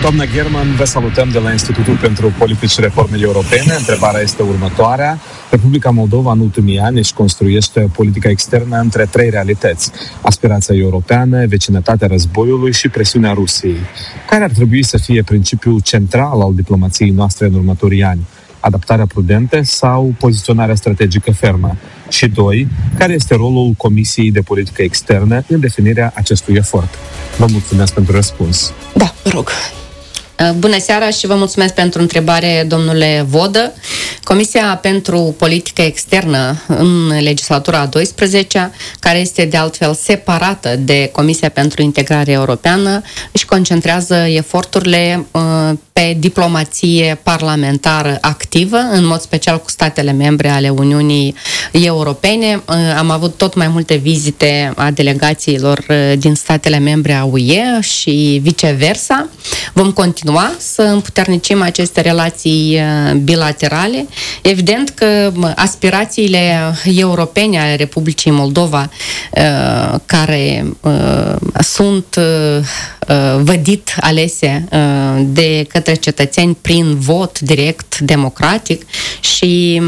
Doamna German, vă salutăm de la Institutul pentru Politici și Reforme Europene. Întrebarea este următoarea. Republica Moldova în ultimii ani își construiește politica externă între trei realități: aspirația europeană, vecinătatea războiului și presiunea Rusiei. Care ar trebui să fie principiul central al diplomației noastre în următorii ani? Adaptarea prudentă sau poziționarea strategică fermă? Și doi, care este rolul Comisiei de Politică Externă în definirea acestui efort? Vă mulțumesc pentru răspuns. Da, vă rog. Bună seara și vă mulțumesc pentru întrebare, domnule Vodă. Comisia pentru Politică Externă în legislatura a 12-a, care este de altfel separată de Comisia pentru Integrare Europeană, își concentrează eforturile pe diplomație parlamentară activă, în mod special cu statele membre ale Uniunii Europene. Am avut tot mai multe vizite a delegațiilor din statele membre a UE și viceversa. Vom continua să împuternicim aceste relații bilaterale. Evident că aspirațiile europene ale Republicii Moldova, care sunt vădit alese de către cetățeni prin vot direct, democratic, și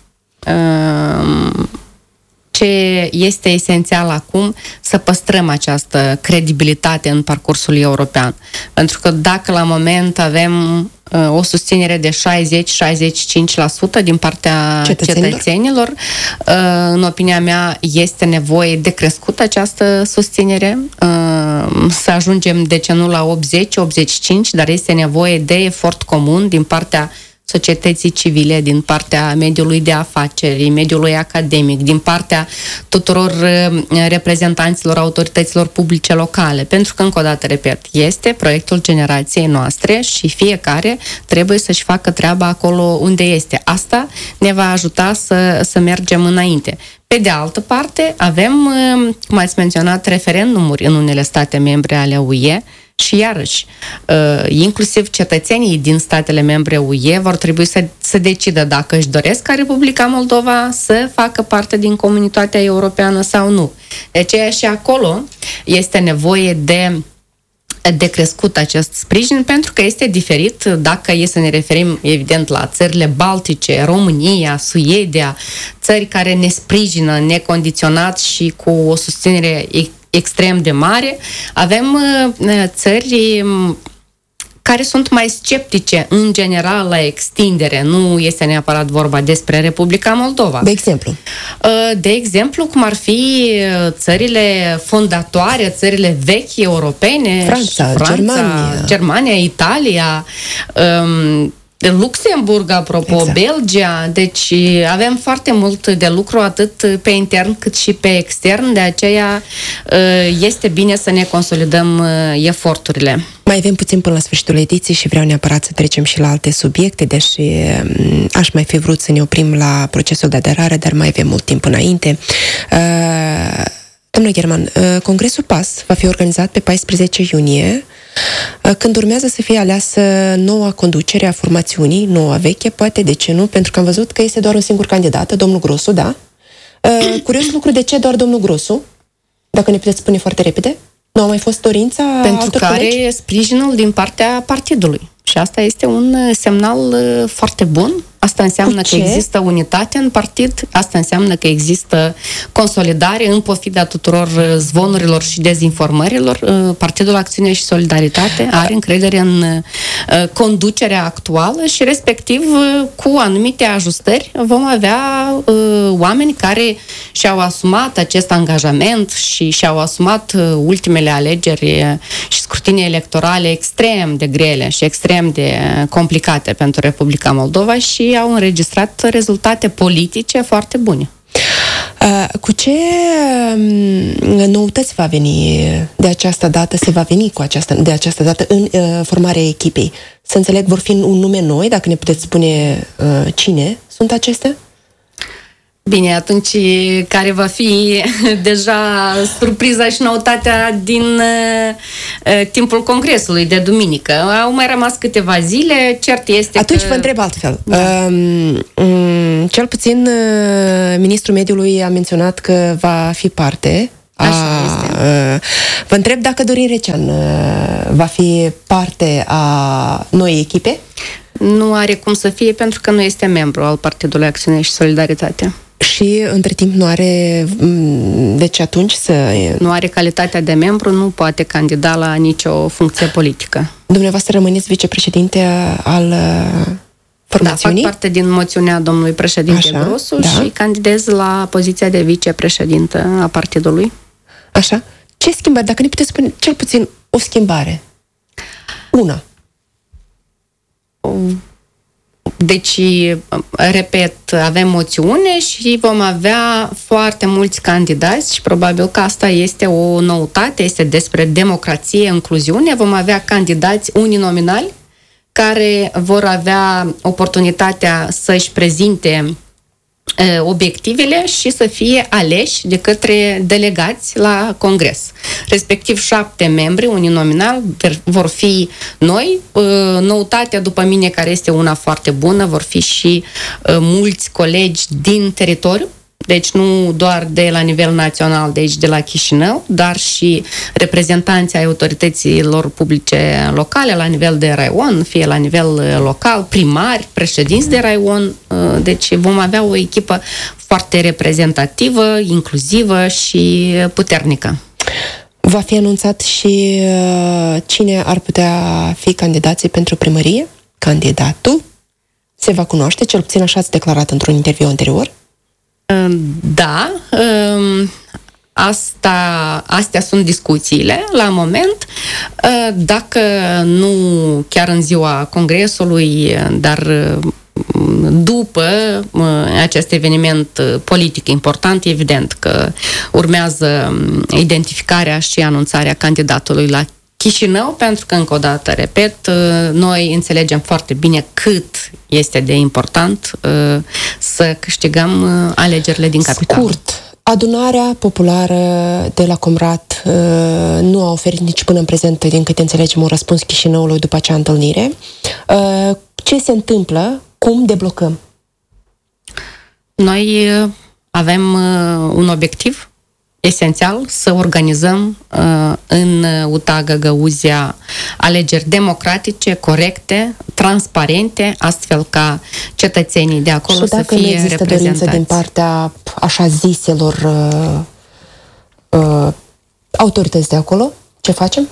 ce este esențial acum, să păstrăm această credibilitate în parcursul european. Pentru că dacă la moment avem o susținere de 60-65% din partea cetățenilor, în opinia mea este nevoie de crescut această susținere, să ajungem de ce nu la 80-85%, dar este nevoie de efort comun din partea societății civile, din partea mediului de afaceri, mediului academic, din partea tuturor reprezentanților autorităților publice locale. Pentru că, încă o dată, repet, este proiectul generației noastre și fiecare trebuie să-și facă treaba acolo unde este. Asta ne va ajuta să mergem înainte. Pe de altă parte, avem, cum ați menționat, referendumuri în unele state membre ale UE. Și iarăși, inclusiv cetățenii din statele membre UE vor trebui să decidă dacă își doresc ca Republica Moldova să facă parte din comunitatea europeană sau nu. De aceea și acolo este nevoie de crescut acest sprijin, pentru că este diferit dacă e să ne referim, evident, la țările Baltice, România, Suedia, țări care ne sprijină necondiționat și cu o susținere extrem de mare. Avem țări care sunt mai sceptice în general la extindere. Nu este neapărat vorba despre Republica Moldova. De exemplu? De exemplu, cum ar fi țările fondatoare, țările vechi europene, Franța, Germania, Italia, Luxemburg, apropo, exact. Belgia, deci avem foarte mult de lucru atât pe intern cât și pe extern, de aceea este bine să ne consolidăm eforturile. Mai avem puțin până la sfârșitul ediției și vreau neapărat să trecem și la alte subiecte, deși aș mai fi vrut să ne oprim la procesul de aderare, dar mai avem mult timp înainte. Domnule German, Congresul PAS va fi organizat pe 14 iunie, când urmează să fie aleasă noua conducere a formațiunii, noua veche, poate, de ce nu? Pentru că am văzut că este doar un singur candidat, domnul Grosu, da? Curios lucru, de ce doar domnul Grosu? Dacă ne puteți spune foarte repede. Nu a mai fost dorința pentru care colegi? Sprijinul din partea partidului. Și asta este un semnal foarte bun. Asta înseamnă că există unitate în partid, asta înseamnă că există consolidare în pofida tuturor zvonurilor și dezinformărilor. Partidul Acțiune și Solidaritate are încredere în conducerea actuală și respectiv cu anumite ajustări vom avea oameni care și-au asumat acest angajament și și-au asumat ultimele alegeri și scrutinii electorale extrem de grele și extrem de complicate pentru Republica Moldova și au înregistrat rezultate politice foarte bune. Cu ce noutăți va veni de această dată, se va veni de această dată în formarea echipei? Să înțeleg, vor fi un nume noi, dacă ne puteți spune cine sunt acestea? Bine, atunci care va fi deja surpriza și noutatea din timpul congresului de duminică. Au mai rămas câteva zile, cert este atunci vă întreb altfel. Da. Cel puțin ministrul mediului a menționat că va fi parte Vă întreb dacă Dorin Recean va fi parte a noii echipe? Nu are cum să fie, pentru că nu este membru al Partidului Acțiune și Solidaritate. Și între timp nu are, deci atunci nu are calitatea de membru, nu poate candida la nicio funcție politică. Dumneavoastră rămâneți vicepreședinte al formațiunii? Da, fac parte din moțiunea domnului președinte Grosu și candidez la poziția de vicepreședintă a partidului. Așa. Ce schimbări? Dacă ne puteți spune cel puțin o schimbare. Una. Deci, repet, avem moțiune și vom avea foarte mulți candidați și probabil că asta este o noutate, este despre democrație, incluziune. Vom avea candidați uninominali care vor avea oportunitatea să-și prezinte obiectivele și să fie aleși de către delegați la congres. Respectiv 7 membri uninominal vor fi noi. Noutatea după mine, care este una foarte bună, vor fi și mulți colegi din teritoriu, deci nu doar de la nivel național, deci de la Chișinău, dar și reprezentanții ai autorităților publice locale la nivel de raion, fie la nivel local, primari, președinți de raion. Deci vom avea o echipă foarte reprezentativă, inclusivă și puternică. Va fi anunțat și cine ar putea fi candidații pentru primărie? Candidatul se va cunoaște, cel puțin așa ați declarat într-un interviu anterior? Da, astea sunt discuțiile la moment. Dacă nu chiar în ziua congresului, dar după acest eveniment politic important, evident că urmează identificarea și anunțarea candidatului la Chișinău, pentru că, încă o dată, repet, noi înțelegem foarte bine cât este de important să câștigăm alegerile din capitală. Scurt, adunarea populară de la Comrat nu a oferit nici până în prezent, din câte înțelegem, un răspuns Chișinăului după acea întâlnire. Ce se întâmplă? Cum deblocăm? Noi avem un obiectiv esențial, să organizăm în UTA Găgăuzia alegeri democratice, corecte, transparente, astfel ca cetățenii de acolo să fie reprezentați. Și dacă nu există dorință din partea așa ziselor autorități de acolo, ce facem?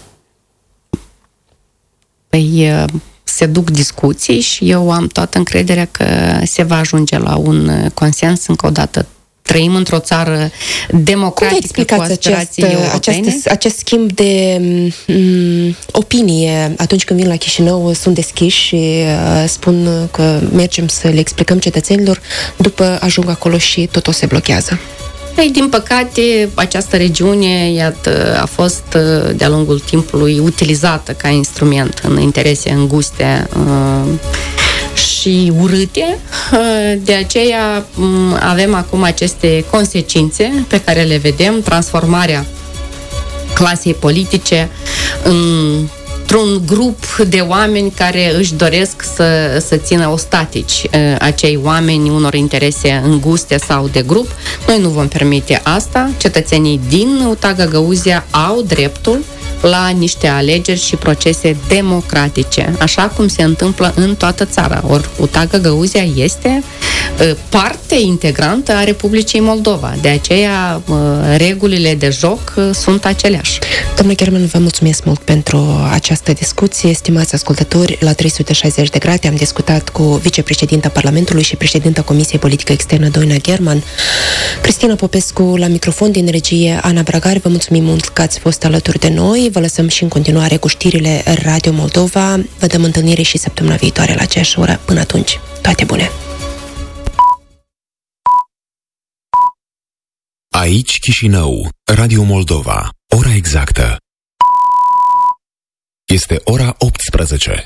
Păi se duc discuții și eu am toată încrederea că se va ajunge la un consens. Încă o dată, trăim într-o țară democratică cu aspirații europene. Acest schimb de opinie atunci când vin la Chișinău, sunt deschiși și spun că mergem să le explicăm cetățenilor, după ajung acolo și totul se blochează. Ei, din păcate, această regiune, iată, a fost de-a lungul timpului utilizată ca instrument în interese înguste și urâte. De aceea avem acum aceste consecințe pe care le vedem, transformarea clasei politice într-un grup de oameni care își doresc să țină ostatici acei oameni unor interese înguste sau de grup. Noi nu vom permite asta. Cetățenii din UTA Găgăuzia au dreptul la niște alegeri și procese democratice, așa cum se întâmplă în toată țara. Ori UTA Găgăuzia este parte integrantă a Republicii Moldova. De aceea, regulile de joc sunt aceleași. Doamna German, vă mulțumesc mult pentru această discuție. Stimați ascultători, la 360 de grade am discutat cu vicepreședinta Parlamentului și președinta Comisiei Politică Externă, Doina German. Cristina Popescu la microfon, din regie Ana Bragari. Vă mulțumim mult că ați fost alături de noi. Vă lăsăm și în continuare cu știrile Radio Moldova. Vă dăm întâlnire și săptămâna viitoare la aceeași oră. Până atunci, toate bune! Aici Chișinău, Radio Moldova. Ora exactă este ora 18.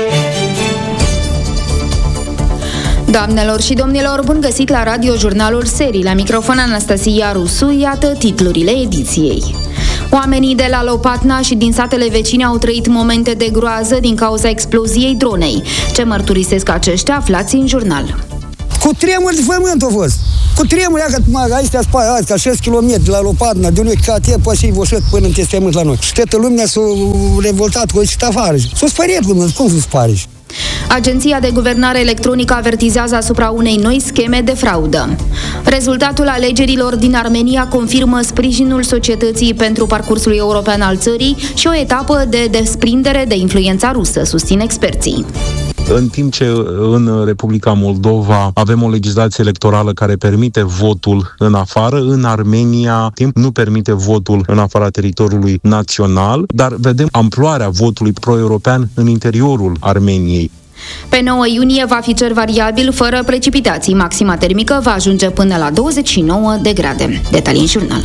Doamnelor și domnilor, bun găsit la Radio Jurnalul Serii. La microfon Anastasia Rusu, iată titlurile ediției. Oamenii de la Lopatna și din satele vecine au trăit momente de groază din cauza exploziei dronei. Ce mărturisesc aceștia, aflați în jurnal. Cu tremur de pământ a fost. Cu tremur, astea spate, ca 6 km de la Lopatna, de unui KT, poate și-i voșet până în testament la noi. Și toată lumea s-a revoltat cu ăștia afară. S-a spăriat lumea, cum să spare? Agenția de Guvernare Electronică avertizează asupra unei noi scheme de fraudă. Rezultatul alegerilor din Armenia confirmă sprijinul societății pentru parcursul european al țării și o etapă de desprindere de influența rusă, susțin experții. În timp ce în Republica Moldova avem o legislație electorală care permite votul în afară, în Armenia nu permite votul în afara teritoriului național, dar vedem amploarea votului pro-european în interiorul Armeniei. Pe 9 iunie va fi cer variabil, fără precipitații. Maxima termică va ajunge până la 29 de grade. Detalii în jurnal.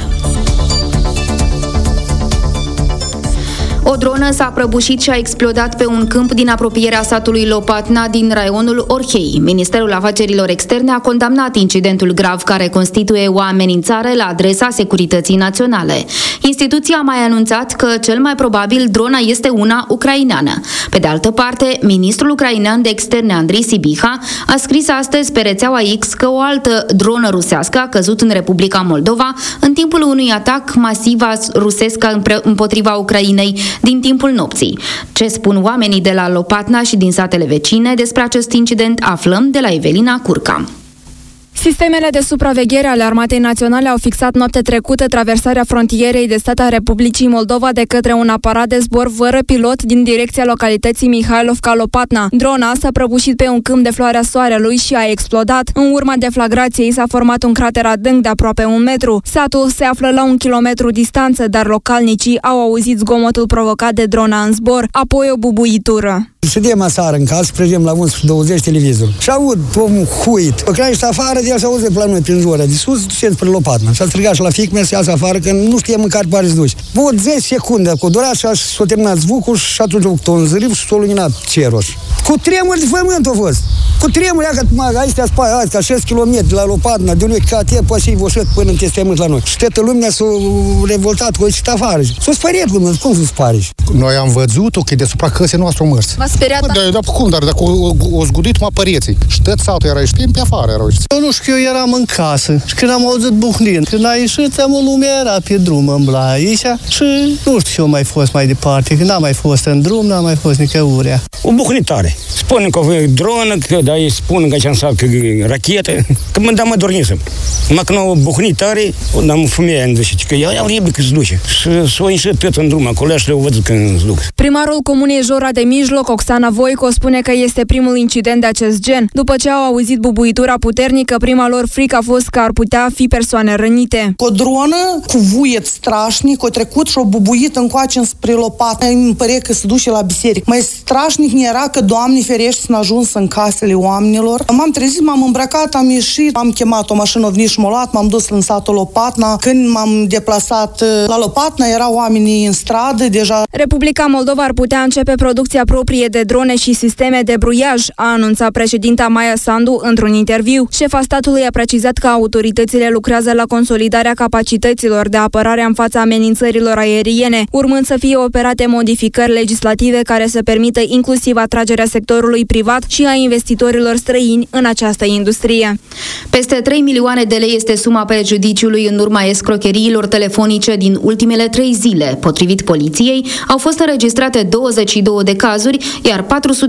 O dronă s-a prăbușit și a explodat pe un câmp din apropierea satului Lopatna din raionul Orhei. Ministerul Afacerilor Externe a condamnat incidentul grav care constituie o amenințare la adresa securității naționale. Instituția a mai anunțat că cel mai probabil drona este una ucraineană. Pe de altă parte, ministrul ucrainean de externe Andrei Sibiha a scris astăzi pe rețeaua X că o altă dronă rusească a căzut în Republica Moldova în timpul unui atac masiv rusesc împotriva Ucrainei din timpul nopții. Ce spun oamenii de la Lopatna și din satele vecine despre acest incident aflăm de la Evelina Curca. Sistemele de supraveghere ale Armatei Naționale au fixat noaptea trecută traversarea frontierei de stat a Republicii Moldova de către un aparat de zbor fără pilot din direcția localității Mihailovca-Lopatna. Drona s-a prăbușit pe un câmp de floarea soarelui și a explodat. În urma deflagrației s-a format un crater adânc de aproape 1 metru. Satul se află la 1 kilometru distanță, dar localnicii au auzit zgomotul provocat de drona în zbor, apoi o bubuitură. Ședem aseară în casă, prăjim la 11:20 televizorul și aud omul huit. Pe care ești afară, de el se auze la noi prin jură, de sus, duceți spre Lopatna. Și a strigat și la fiic mea să iasă afară, că nu știe măcar pare să duci. Bă, 10 secunde, cu durat și s-a terminat zvukul și atunci a făcut un zârib și s-a luminat cerul. Cu tremur de pământ a fost. Cu tremur, astea spate, ca 6 km de la Lopatna, de unui KT, poate și-i voșet până în testament la noi. Și toată lumea s-a revoltat cu ăștia afară. S-a spăriat lumea, cum să spare? Noi am văzut-o că deasupra căsei noastre o mărs. M-a speriat. Dar cum, dar dacă o zgudit mă păreții. Și tot satul era ieșit pe afară. Eu nu știu, eu eram în casă și când am auzit buhnind, când a ieșit, o lume era pe drum, îmbla aici și nu știu ce mai fost mai departe, că n-am mai fost în drum, n-am mai fost nicăurea. O buhnitare. Spune că e dronă, că da, îi spun că ce-am că e rachetă, că mă dornisem. Numai că nu o buhnitare, am femeia în zice, că ea oribil că se duce. Și s-o ieșit tot în drum, acolo și le-au văzut când se duc. Primarul comunei Jora de Mijloc, Oxana Voico, spune că este primul incident de acest gen. După ce au auzit bubuitura puternică, prima lor frică a fost că ar putea fi persoane rănite. O dronă cu vuiet strașnic, o trecut și o bubuit încoace înspre Lopatna. Îmi părea că se duce la biserică. Mai strașnic era că, Doamne ferește, s-a ajuns în casele oamenilor. M-am trezit, m-am îmbrăcat, am ieșit, am chemat o mașină, a venit și m-a luat, m-am dus în satul Lopatna. Când m-am deplasat la Lopatna, erau oamenii în stradă deja. Republica Moldova ar putea începe producția proprie de drone și sisteme de bruiaj, a anunțat președinta Maia Sandu într-un interviu. Șefa statului a precizat că autoritățile lucrează la consolidarea capacităților de apărare în fața amenințărilor aeriene, urmând să fie operate modificări legislative care să permită inclusiv atragerea sectorului privat și a investitorilor străini în această industrie. Peste 3 milioane de lei este suma prejudiciului în urma escrocheriilor telefonice din ultimele 3 zile. Potrivit poliției, au fost înregistrate 22 de cazuri, iar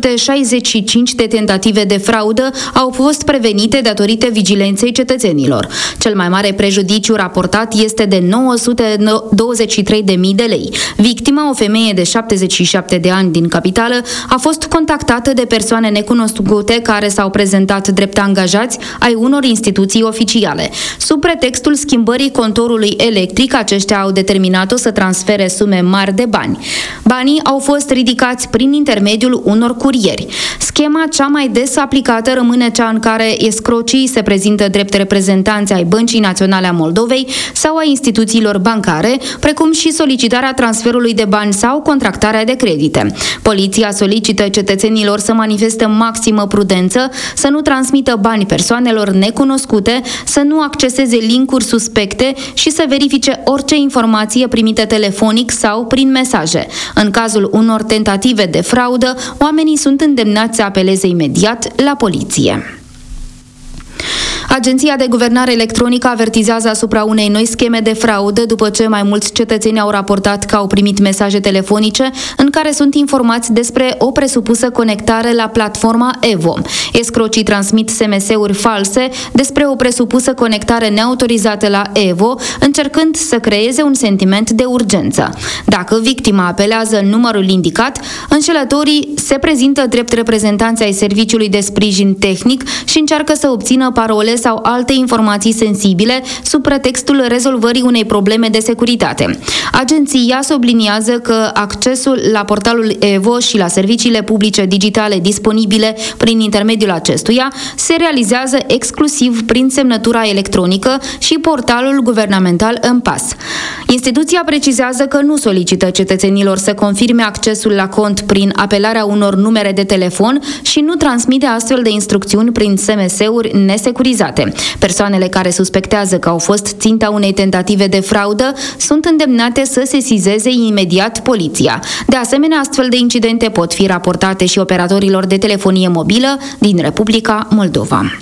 465 de tentative de fraudă au fost prevenite datorită vigilenței cetățenilor. Cel mai mare prejudiciu raportat este de 923.000 de lei. Victima, o femeie de 77 de ani din capitală, a fost contactată de persoane necunoscute care s-au prezentat drept angajați ai unor instituții oficiale. Sub pretextul schimbării contorului electric, aceștia au determinat-o să transfere sume mari de bani. Banii au fost ridicați prin intermediul unor curieri. Schema cea mai des aplicată rămâne cea în care escrocii se prezintă drept reprezentanți ai Băncii Naționale a Moldovei sau a instituțiilor bancare, precum și solicitarea transferului de bani sau contractarea de credite. Poliția solicită cetățenilor să manifeste maximă prudență, să nu transmită bani persoanelor necunoscute, să nu acceseze linkuri suspecte și să verifice orice informație primită telefonic sau prin mesaje. În cazul unor tentative de fraudă, oamenii sunt îndemnați să apeleze imediat la poliție. Agenția de Guvernare Electronică avertizează asupra unei noi scheme de fraudă după ce mai mulți cetățeni au raportat că au primit mesaje telefonice în care sunt informați despre o presupusă conectare la platforma Evo. Escrocii transmit SMS-uri false despre o presupusă conectare neautorizată la Evo, încercând să creeze un sentiment de urgență. Dacă victima apelează în numărul indicat, înșelătorii se prezintă drept reprezentanți ai Serviciului de Sprijin Tehnic și încearcă să obțină parole sau alte informații sensibile sub pretextul rezolvării unei probleme de securitate. Agenția subliniază că accesul la portalul Evo și la serviciile publice digitale disponibile prin intermediul acestuia se realizează exclusiv prin semnătura electronică și portalul guvernamental În-Pas. Instituția precizează că nu solicită cetățenilor să confirme accesul la cont prin apelarea unor numere de telefon și nu transmite astfel de instrucțiuni prin SMS-uri nesecurizate. Persoanele care suspectează că au fost ținta unei tentative de fraudă sunt îndemnate să sesizeze imediat poliția. De asemenea, astfel de incidente pot fi raportate și operatorilor de telefonie mobilă din Republica Moldova.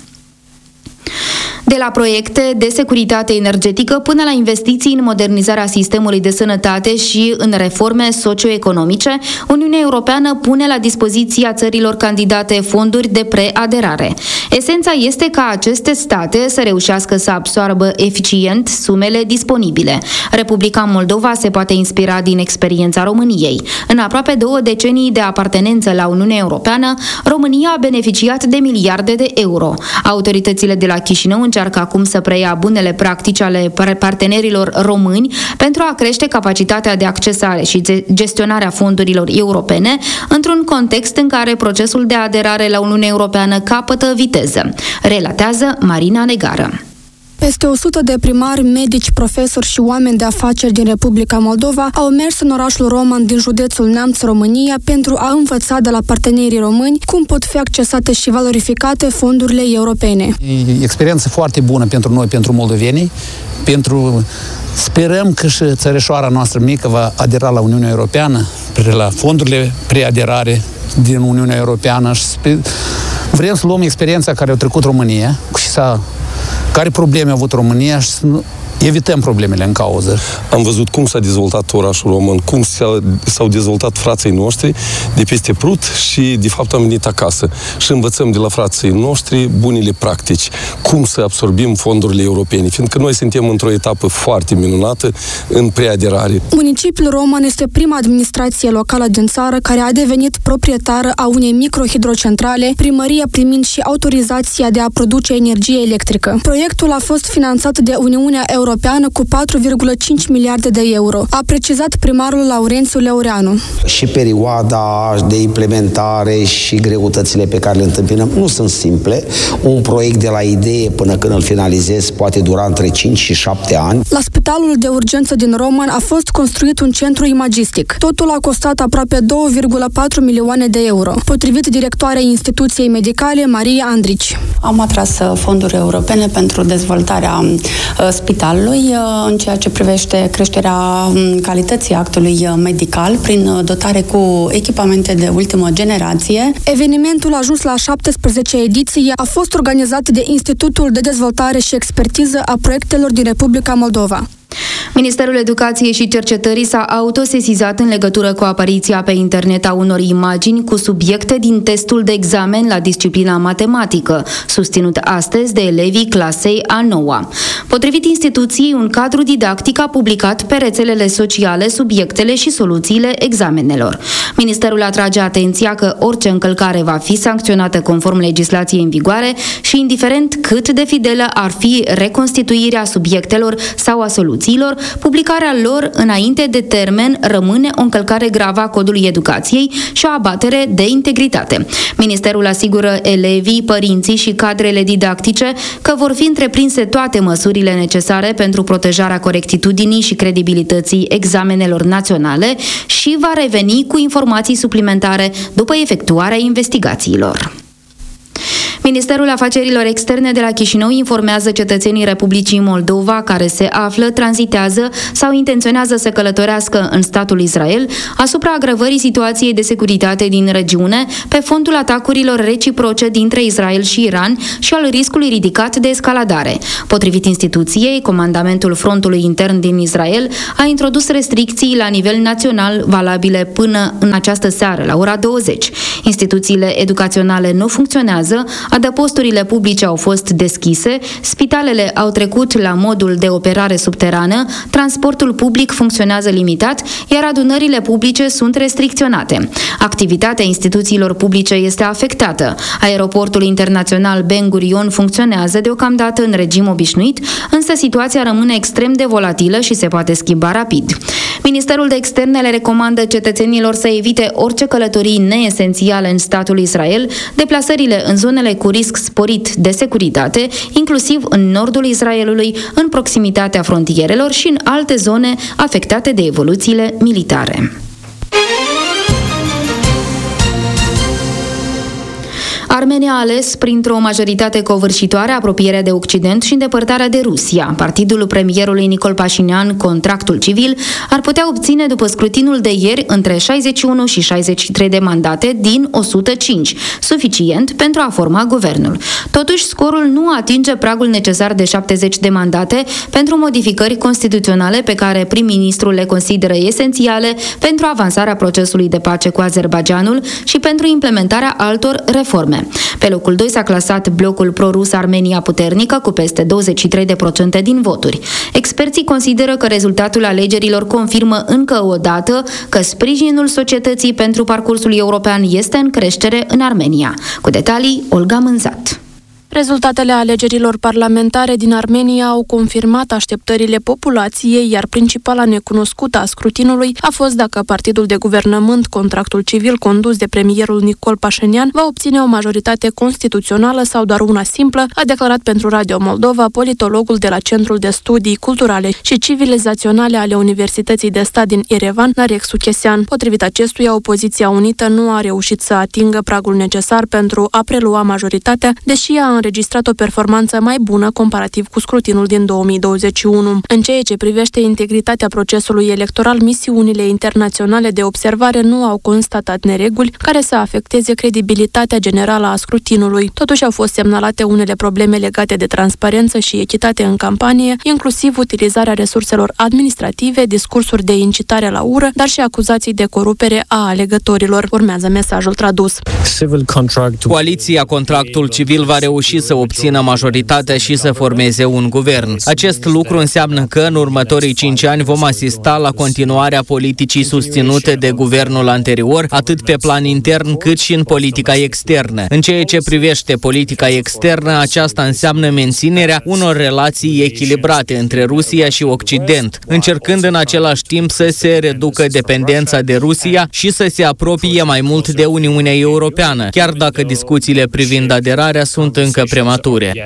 De la proiecte de securitate energetică până la investiții în modernizarea sistemului de sănătate și în reforme socioeconomice, Uniunea Europeană pune la dispoziția țărilor candidate fonduri de preaderare. Esența este ca aceste state să reușească să absoarbă eficient sumele disponibile. Republica Moldova se poate inspira din experiența României. În aproape 2 decenii de apartenență la Uniunea Europeană, România a beneficiat de miliarde de euro. Autoritățile de la Chișinău încearcă acum să preia bunele practici ale partenerilor români pentru a crește capacitatea de accesare și gestionare a fondurilor europene într-un context în care procesul de aderare la Uniunea Europeană capătă viteză, relatează Marina Negară. Peste 100 de primari, medici, profesori și oameni de afaceri din Republica Moldova au mers în orașul Roman din județul Neamț, România, pentru a învăța de la partenerii români cum pot fi accesate și valorificate fondurile europene. E experiență foarte bună pentru noi, pentru moldovenii, sperăm că și țărișoara noastră mică va adera la Uniunea Europeană, la fondurile preaderare din Uniunea Europeană și vrem să luăm experiența care a trecut România și care probleme a avut România și să evităm problemele în cauză. Am văzut cum s-a dezvoltat orașul român, cum s-au dezvoltat frații noștri de peste Prut și, de fapt, am venit acasă. Și învățăm de la frații noștri bunele practici, cum să absorbim fondurile europene, fiindcă noi suntem într-o etapă foarte minunată în preaderare. Municipiul Roman este prima administrație locală din țară care a devenit proprietară a unei microhidrocentrale, primăria primind și autorizația de a produce energie electrică. Proiectul a fost finanțat de Uniunea Europeană cu 4,5 miliarde de euro, a precizat primarul Laurențiu Leureanu. Și perioada de implementare și greutățile pe care le întâmpinăm nu sunt simple. Un proiect de la idee până când îl finalizezi poate dura între 5 și 7 ani. La Spitalul de Urgență din Roman a fost construit un centru imagistic. Totul a costat aproape 2,4 milioane de euro, potrivit directoarei instituției medicale Maria Andrici. Am atras fonduri europene pentru dezvoltarea spitalului în ceea ce privește creșterea calității actului medical prin dotare cu echipamente de ultimă generație. Evenimentul a ajuns la 17 ediții, a fost organizat de Institutul de Dezvoltare și Expertiză a Proiectelor din Republica Moldova. Ministerul Educației și Cercetării s-a autosesizat în legătură cu apariția pe internet a unor imagini cu subiecte din testul de examen la disciplina matematică, susținut astăzi de elevii clasei a 9-a. Potrivit instituției, un cadru didactic a publicat pe rețelele sociale subiectele și soluțiile examenelor. Ministerul atrage atenția că orice încălcare va fi sancționată conform legislației în vigoare și indiferent cât de fidelă ar fi reconstituirea subiectelor sau a soluțiilor, publicarea lor înainte de termen rămâne o încălcare gravă a codului educației și o abatere de integritate. Ministerul asigură elevii, părinții și cadrele didactice că vor fi întreprinse toate măsurile necesare pentru protejarea corectitudinii și credibilității examenelor naționale și va reveni cu informații suplimentare după efectuarea investigațiilor. Ministerul Afacerilor Externe de la Chișinău informează cetățenii Republicii Moldova care se află, tranzitează sau intenționează să călătorească în statul Israel asupra agravării situației de securitate din regiune pe fondul atacurilor reciproce dintre Israel și Iran și al riscului ridicat de escaladare. Potrivit instituției, Comandamentul Frontului Intern din Israel a introdus restricții la nivel național valabile până în această seară, la ora 20. Instituțiile educaționale nu funcționează, adăposturile publice au fost deschise, spitalele au trecut la modul de operare subterană, transportul public funcționează limitat, iar adunările publice sunt restricționate. Activitatea instituțiilor publice este afectată. Aeroportul internațional Ben Gurion funcționează deocamdată în regim obișnuit, însă situația rămâne extrem de volatilă și se poate schimba rapid. Ministerul de Externe le recomandă cetățenilor să evite orice călătorii neesențiale în statul Israel, deplasările în zonele cu risc sporit de securitate, inclusiv în nordul Israelului, în proximitatea frontierelor și în alte zone afectate de evoluțiile militare. Armenia a ales printr-o majoritate covârșitoare apropierea de Occident și îndepărtarea de Rusia. Partidul premierului Nicol Pașinian, Contractul Civil, ar putea obține după scrutinul de ieri între 61 și 63 de mandate din 105, suficient pentru a forma guvernul. Totuși, scorul nu atinge pragul necesar de 70 de mandate pentru modificări constituționale pe care prim-ministrul le consideră esențiale pentru avansarea procesului de pace cu Azerbaidjanul și pentru implementarea altor reforme. Pe locul 2 s-a clasat blocul pro-rus Armenia Puternică cu peste 23% din voturi. Experții consideră că rezultatul alegerilor confirmă încă o dată că sprijinul societății pentru parcursul european este în creștere în Armenia. Cu detalii, Olga Mânzat. Rezultatele alegerilor parlamentare din Armenia au confirmat așteptările populației, iar principala necunoscută a scrutinului a fost dacă partidul de guvernământ, Contractul Civil, condus de premierul Nicol Pașinian, va obține o majoritate constituțională sau doar una simplă, a declarat pentru Radio Moldova politologul de la Centrul de Studii Culturale și Civilizaționale ale Universității de Stat din Erevan, Narek Suchesean. Potrivit acestuia, opoziția unită nu a reușit să atingă pragul necesar pentru a prelua majoritatea, deși a înregistrat o performanță mai bună comparativ cu scrutinul din 2021. În ceea ce privește integritatea procesului electoral, misiunile internaționale de observare nu au constatat nereguli care să afecteze credibilitatea generală a scrutinului. Totuși au fost semnalate unele probleme legate de transparență și echitate în campanie, inclusiv utilizarea resurselor administrative, discursuri de incitare la ură, dar și acuzații de corupere a alegătorilor. Urmează mesajul tradus. Coaliția Contractul Civil va reuși să obțină majoritatea și să formeze un guvern. Acest lucru înseamnă că în următorii 5 ani vom asista la continuarea politicii susținute de guvernul anterior, atât pe plan intern cât și în politica externă. În ceea ce privește politica externă, aceasta înseamnă menținerea unor relații echilibrate între Rusia și Occident, încercând în același timp să se reducă dependența de Rusia și să se apropie mai mult de Uniunea Europeană, chiar dacă discuțiile privind aderarea sunt încă premature.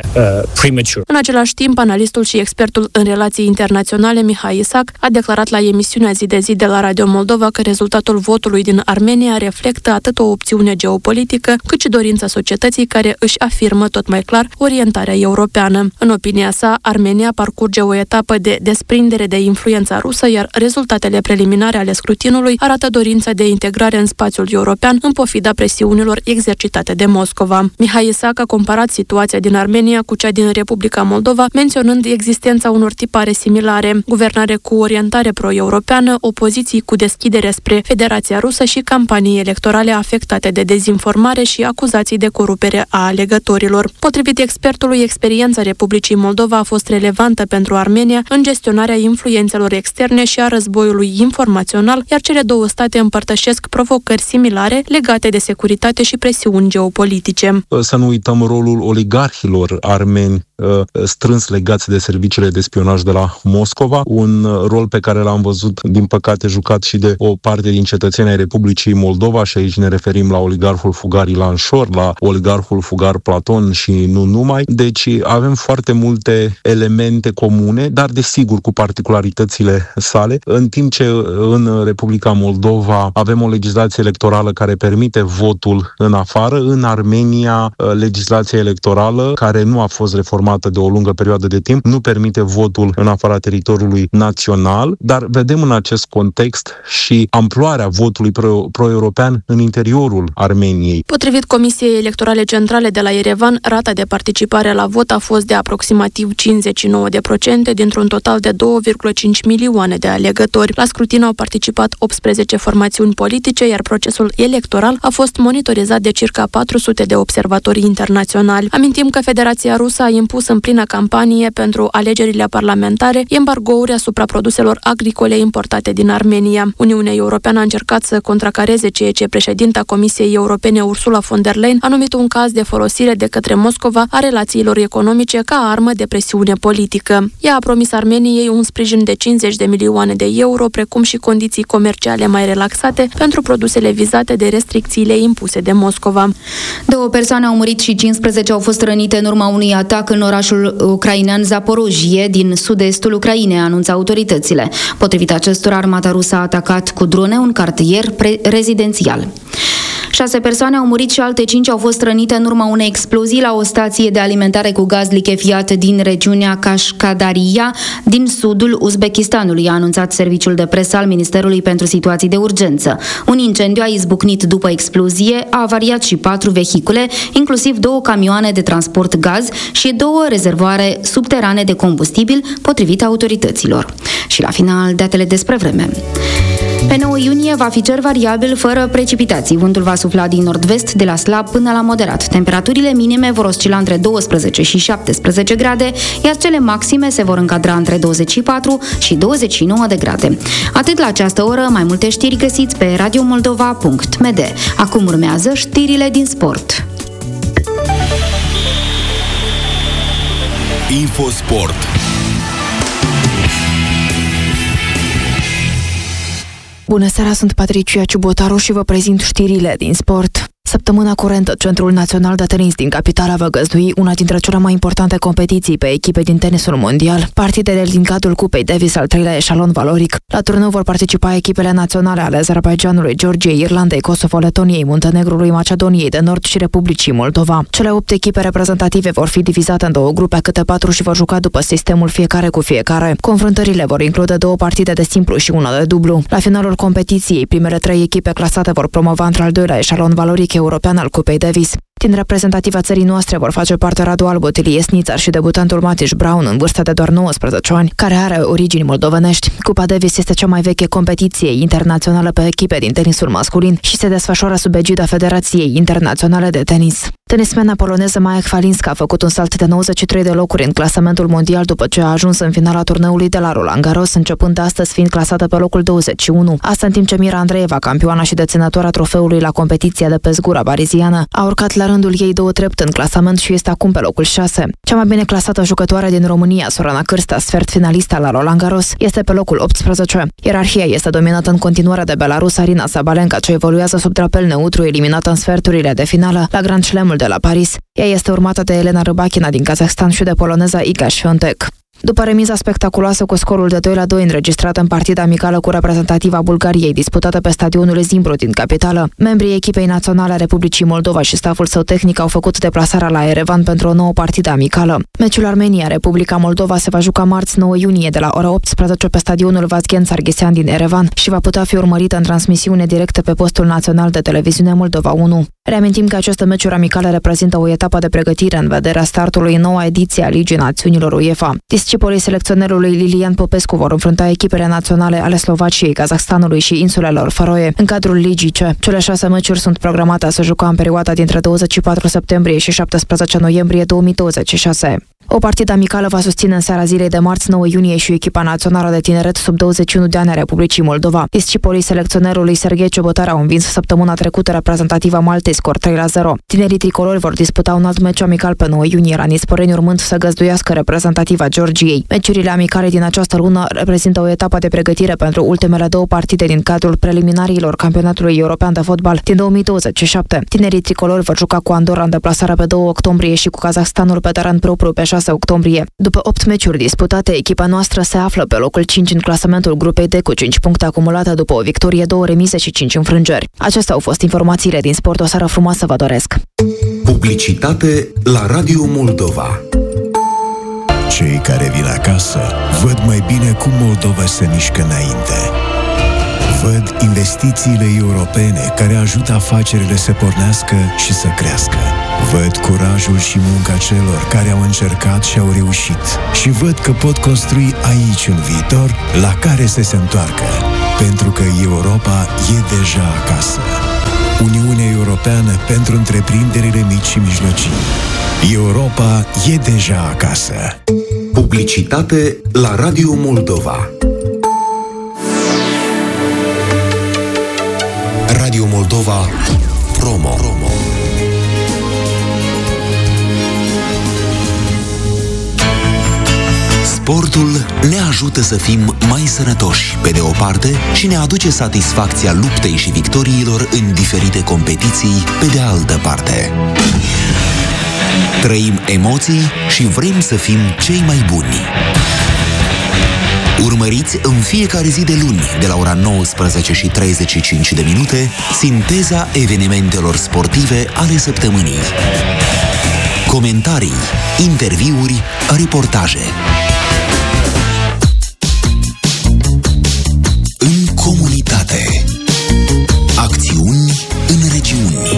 În același timp, analistul și expertul în relații internaționale Mihai Isac a declarat la emisiunea Zi de Zi de la Radio Moldova că rezultatul votului din Armenia reflectă atât o opțiune geopolitică, cât și dorința societății care își afirmă tot mai clar orientarea europeană. În opinia sa, Armenia parcurge o etapă de desprindere de influența rusă, iar rezultatele preliminare ale scrutinului arată dorința de integrare în spațiul european în pofida presiunilor exercitate de Moscova. Mihai Isac a comparat situația din Armenia cu cea din Republica Moldova, menționând existența unor tipare similare: guvernare cu orientare pro-europeană, opoziții cu deschidere spre Federația Rusă și campanii electorale afectate de dezinformare și acuzații de corupere a alegătorilor. Potrivit expertului, experiența Republicii Moldova a fost relevantă pentru Armenia în gestionarea influențelor externe și a războiului informațional, iar cele două state împărtășesc provocări similare legate de securitate și presiuni geopolitice. Să nu uităm rolul oligarhilor armeni strâns legați de serviciile de spionaj de la Moscova, un rol pe care l-am văzut, din păcate, jucat și de o parte din cetățenii ai Republicii Moldova, și aici ne referim la oligarhul fugar Ilan Șor, la oligarhul fugar Platon și nu numai. Deci avem foarte multe elemente comune, dar desigur cu particularitățile sale, în timp ce în Republica Moldova avem o legislație electorală care permite votul în afară. În Armenia, legislația electorală, care nu a fost reformată de o lungă perioadă de timp, nu permite votul în afara teritoriului național, dar vedem în acest context și amploarea votului pro-european în interiorul Armeniei. Potrivit Comisiei Electorale Centrale de la Yerevan, rata de participare la vot a fost de aproximativ 59% dintr-un total de 2,5 milioane de alegători. La scrutin au participat 18 formațiuni politice, iar procesul electoral a fost monitorizat de circa 400 de observatori internaționali. Amintim că Federația Rusă a impus în plină campanie pentru alegerile parlamentare embargouri asupra produselor agricole importate din Armenia. Uniunea Europeană a încercat să contracareze ceea ce președinta Comisiei Europene Ursula von der Leyen a numit un caz de folosire de către Moscova a relațiilor economice ca armă de presiune politică. Ea a promis Armeniei un sprijin de 50 de milioane de euro, precum și condiții comerciale mai relaxate pentru produsele vizate de restricțiile impuse de Moscova. 2 persoane au murit și 15 au fost rănite în urma unui atac în orașul ucrainean Zaporojie, din sud-estul Ucrainei, anunță autoritățile. Potrivit acestora, armata rusă a atacat cu drone un cartier rezidențial. 6 persoane au murit și alte 5 au fost rănite în urma unei explozii la o stație de alimentare cu gaz lichefiat din regiunea Kashkadaria, din sudul Uzbekistanului, a anunțat serviciul de presă al Ministerului pentru Situații de Urgență. Un incendiu a izbucnit după explozie, a avariat și 4 vehicule, inclusiv 2 camioane de transport gaz și 2 rezervoare subterane de combustibil, potrivit autorităților. Și la final, datele despre vreme. Pe 9 iunie va fi cer variabil fără precipitații. Vântul va sufla din nord-vest de la slab până la moderat. Temperaturile minime vor oscila între 12 și 17 grade, iar cele maxime se vor încadra între 24 și 29 de grade. Atât la această oră, mai multe știri găsiți pe radiomoldova.md. Acum urmează știrile din sport. Infosport. Bună seara, sunt Patricia Ciubotaru și vă prezint știrile din sport. Săptămâna curentă, Centrul Național de Tenis din capitală va găzdui una dintre cele mai importante competiții pe echipe din tenisul mondial, partidele din cadrul Cupei Davis, al 3-lea eșalon valoric. La turneu vor participa echipele naționale ale Azerbaidjanului, Georgiei, Irlandei, Kosovo, Letoniei, Muntenegrului, Macedoniei de Nord și Republicii Moldova. Cele 8 echipe reprezentative vor fi divizate în 2 grupe, câte 4 și vor juca după sistemul fiecare cu fiecare. Confruntările vor include 2 partide de simplu și una de dublu. La finalul competiției, primele 3 echipe clasate vor promova într-al 2-lea eșalon valoric european al Cupei Davis. Din reprezentativa țării noastre vor face parte Radu Albu, Tilie Snițar și debutantul Matiș Braun, în vârstă de doar 19 ani, care are origini moldovenești. Cupa Davis este cea mai veche competiție internațională pe echipe din tenisul masculin și se desfășoară sub egida Federației Internaționale de Tenis. Tenismena poloneză Maja Chwalinska a făcut un salt de 93 de locuri în clasamentul mondial după ce a ajuns în finala turneului de la Roland Garros, începând de astăzi fiind clasată pe locul 21. Asta în timp ce Mira Andreeva, campioana și deținătoarea trofeului la competiția de pe zgura pariziană, a urcat la rândul ei 2 trepte în clasament și este acum pe locul 6. Cea mai bine clasată jucătoare din România, Sorana Cârstea, sfert finalistă la Roland Garros, este pe locul 18. Ierarhia este dominată în continuare de Belarus Arina Sabalenka, ce evoluează sub drapel neutru, eliminată în sferturile de finală la Grand Slamul de la Paris. Ea este urmată de Elena Rybakina din Kazahstan și de poloneza Iga Świątek. După remiza spectaculoasă cu scorul de 2-2 înregistrată în partida amicală cu reprezentativa Bulgariei, disputată pe stadionul Zimbru din capitală, membrii echipei naționale a Republicii Moldova și staful său tehnic au făcut deplasarea la Erevan pentru o nouă partidă amicală. Meciul Armenia-Republica Moldova se va juca marți 9 iunie de la ora 18 pe stadionul Vazgen Sarghisian din Erevan și va putea fi urmărită în transmisiune directă pe postul național de televiziune Moldova 1. Reamintim că aceste meciuri amicale reprezintă o etapă de pregătire în vederea startului în noua ediție a Ligii Națiunilor UEFA. Discipolii selecționerului Lilian Popescu vor înfrunta echipele naționale ale Slovaciei, Kazahstanului și insulelor Faroe în cadrul Ligii C. Cele 6 meciuri sunt programate să juca în perioada dintre 24 septembrie și 17 noiembrie 2026. O partidă amicală va susține în seara zilei de marți 9 iunie și echipa națională de tineret sub 21 de ani a Republicii Moldova. Discipolii selecționerului Serghei Ciobotari au învins săptămâna trecută reprezentativa Maltei scor 3-0. Tinerii tricolori vor disputa un alt meciu amical pe 9 iunie la Nisporeni, urmând să găzduiască reprezentativa Georgiei. Meciurile amicale din această lună reprezintă o etapă de pregătire pentru ultimele două partide din cadrul preliminariilor campionatului european de fotbal din 2027. Tinerii tricolori vor juca cu Andorra în deplasare pe 2 octombrie și cu Kazahstanul pe teren propriu pe 6 octombrie. După 8 meciuri disputate, echipa noastră se află pe locul 5 în clasamentul grupei D cu 5 puncte acumulate după o victorie, 2 remize și 5 înfrângeri. Acestea au fost informațiile din sport. O seară frumoasă vă doresc! Publicitate la Radio Moldova. Cei care vin acasă văd mai bine cum Moldova se mișcă înainte. Văd investițiile europene care ajută afacerile să pornească și să crească. Văd curajul și munca celor care au încercat și au reușit. Și văd că pot construi aici un viitor la care să se întoarcă. Pentru că Europa e deja acasă. Uniunea Europeană pentru întreprinderile mici și mijlocii. Europa e deja acasă. Publicitate la Radio Moldova. Radio Moldova Promo. Sportul ne ajută să fim mai sănătoși, pe de o parte, și ne aduce satisfacția luptei și victoriilor în diferite competiții, pe de altă parte. Trăim emoții și vrem să fim cei mai buni. Urmăriți în fiecare zi de luni, de la ora 19:35, sinteza evenimentelor sportive ale săptămânii. Comentarii, interviuri, reportaje. În comunitate. Acțiuni în regiuni.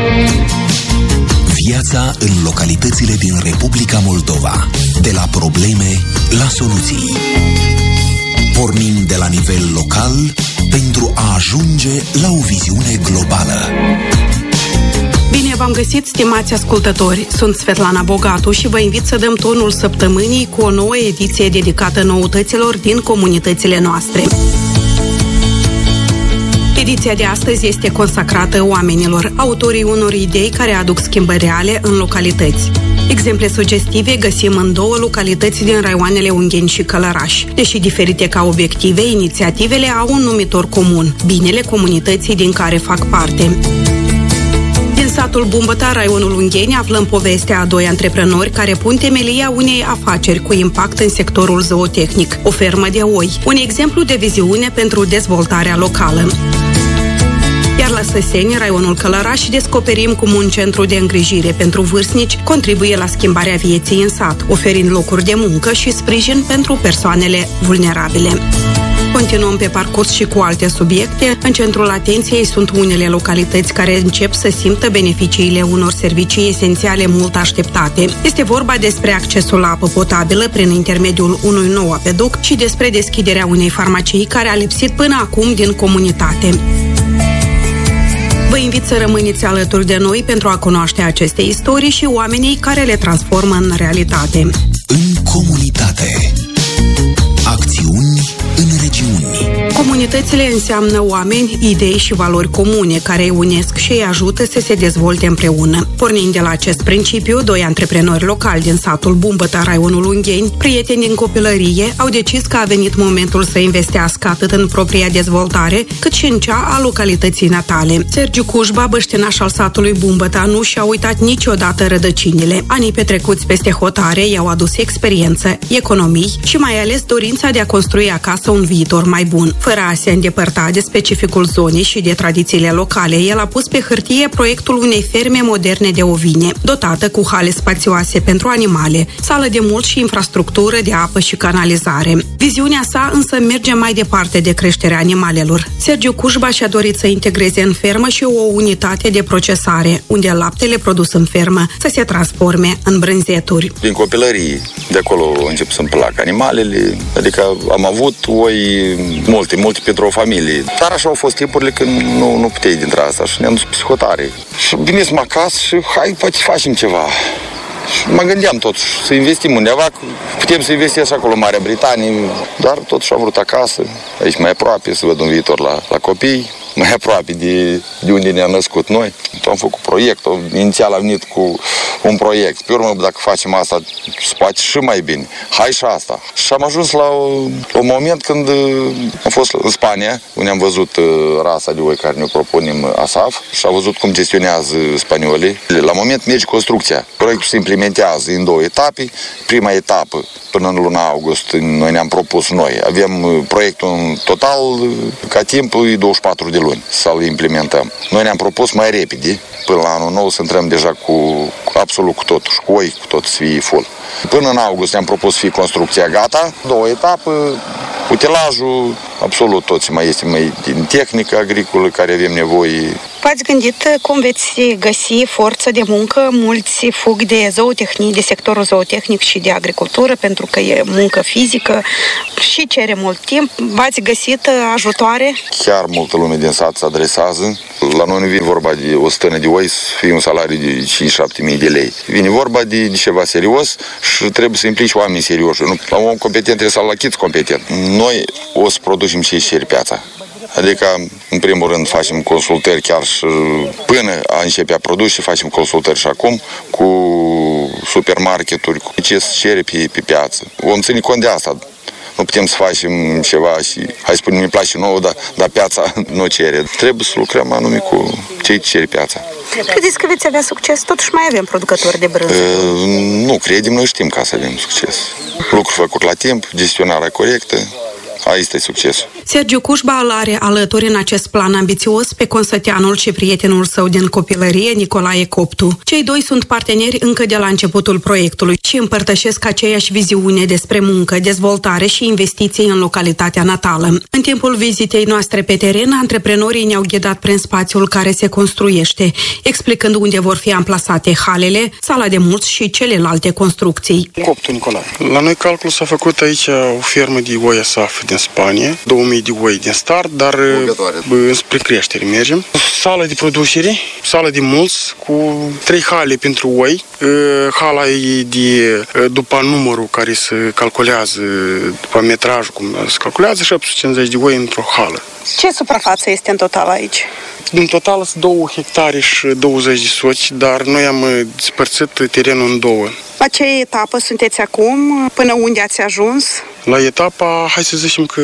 Viața în localitățile din Republica Moldova. De la probleme la soluții. Pornim de la nivel local pentru a ajunge la o viziune globală. Bine v-am găsit, stimați ascultători! Sunt Svetlana Bogatu și vă invit să dăm tonul săptămânii cu o nouă ediție dedicată noutăților din comunitățile noastre. Ediția de astăzi este consacrată oamenilor, autorii unor idei care aduc schimbări reale în localități. Exemple sugestive găsim în două localități din raioanele Ungheni și Călăraș. Deși diferite ca obiective, inițiativele au un numitor comun, binele comunității din care fac parte. Din satul Bumbăta, raionul Ungheni, aflăm povestea a doi antreprenori care pun temelia unei afaceri cu impact în sectorul zootehnic, o fermă de oi, un exemplu de viziune pentru dezvoltarea locală. Iar la Săseni, raionul Călăraș, descoperim cum un centru de îngrijire pentru vârstnici contribuie la schimbarea vieții în sat, oferind locuri de muncă și sprijin pentru persoanele vulnerabile. Continuăm pe parcurs și cu alte subiecte. În centrul atenției sunt unele localități care încep să simtă beneficiile unor servicii esențiale mult așteptate. Este vorba despre accesul la apă potabilă prin intermediul unui nou apeduct și despre deschiderea unei farmacii care a lipsit până acum din comunitate. Vă invit să rămâneți alături de noi pentru a cunoaște aceste istorii și oamenii care le transformă în realitate. În comunitate. Acțiuni în regiuni. Comunitățile înseamnă oameni, idei și valori comune care îi unesc și îi ajută să se dezvolte împreună. Pornind de la acest principiu, doi antreprenori locali din satul Bumbăta, raionul Ungheni, prieteni din copilărie, au decis că a venit momentul să investească atât în propria dezvoltare, cât și în cea a localității natale. Sergiu Cușba, băștinaș al satului Bumbăta, nu și-a uitat niciodată rădăcinile. Anii petrecuți peste hotare i-au adus experiență, economii și mai ales dorința de a construi acasă un viitor mai bun. Fără a se îndepărta de specificul zonei și de tradițiile locale, el a pus pe hârtie proiectul unei ferme moderne de ovine, dotată cu hale spațioase pentru animale, sală de mult și infrastructură de apă și canalizare. Viziunea sa însă merge mai departe de creșterea animalelor. Sergiu Cușba și-a dorit să integreze în fermă și o unitate de procesare, unde laptele produs în fermă să se transforme în brânzeturi. Din copilărie, de acolo încep să-mi plac animalele, adică am avut oi multe pentru o familie. Dar așa au fost timpurile când nu puteai dintre asta și ne-am dus pe hotare. Și venisem acasă și hai, poate facem ceva. Mă gândeam totuși să investim undeva, putem să investesc acolo în Marea Britanie, dar totuși am vrut acasă, aici mai aproape, să văd un viitor la copii, mai aproape de unde ne-am născut noi. Am făcut proiectul, inițial am venit cu un proiect. Pe urmă, dacă facem asta, se poate și mai bine. Hai și asta. Și am ajuns la un moment când am fost în Spania, unde am văzut rasa de oi care ne propunem ASAF și am văzut cum gestionează spaniolii. La moment merge construcția. Proiectul se implementează în 2 etape. Prima etapă, până în luna august, noi ne-am propus noi. Avem proiectul în total, ca timp, 24 de luni să-l implementăm. Noi ne-am propus mai repede, până la anul nou, să intrăm deja cu absolut cu totul, cu oi, cu tot să fie full. Până în august ne-am propus să fie construcția gata, 2 etape, utilajul, absolut tot ce mai este mai din tehnică agricolă care avem nevoie. V-ați gândit cum veți găsi forță de muncă? Mulți fug de zootehnie, de sectorul zootehnic și de agricultură, pentru că e muncă fizică și cere mult timp. V-ați găsit ajutoare? Chiar multă lume din sat se adresează. La noi nu vine vorba de o stână de oi să fie un salariu de 5-7 mii de lei. Vine vorba de ceva serios și trebuie să implici oameni serioși. La un om competent trebuie să-l achiți competent. Noi o să producem ce cere piața. Adică, în primul rând, facem consultări chiar și până a începe a produce, facem consultări și acum cu supermarketuri, cu ce se cere pe piață. Vom ține cont de asta. Nu putem să facem ceva și, hai să spunem, îmi place nouă, dar piața nu cere. Trebuie să lucrăm anume cu ce cere piața. Credeți că veți avea succes? Totuși mai avem producători de brânză. Nu, credem, noi știm ca să avem succes. Lucruri făcut la timp, gestionarea corectă. Aici este succesul. Sergiu Cușba îl are alături în acest plan ambițios pe consăteanul și prietenul său din copilărie, Nicolae Coptu. Cei doi sunt parteneri încă de la începutul proiectului și împărtășesc aceeași viziune despre muncă, dezvoltare și investiții în localitatea natală. În timpul vizitei noastre pe teren, antreprenorii ne-au ghidat prin spațiul care se construiește, explicând unde vor fi amplasate halele, sala de mulți și celelalte construcții. Coptu Nicolae. La noi calculul s-a făcut aici o fermă de oi ASAF din Spania, 2000 de oi din start, dar spre creștere mergem. Sală de producere, sală de mulți, cu 3 hale pentru oi. Hala e după numărul care se calculează, după metrajul cum se calculează, 750 de oi într-o hală. Ce suprafață este în total aici? În total sunt 2 hectare și 20 de soci, dar noi am despărțit terenul în 2. La ce etapă sunteți acum? Până unde ați ajuns? La etapa, hai să zicem că